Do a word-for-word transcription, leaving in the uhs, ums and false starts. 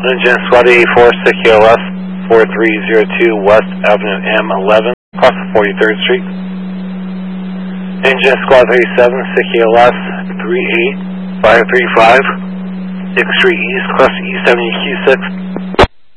Engine Squad eighty-four, six K L S, four three zero two West Avenue M eleven, across the forty-third Street. Engine Squad thirty-seven, six K L S, three eight five three five, sixth Street East, class E seventy Q six.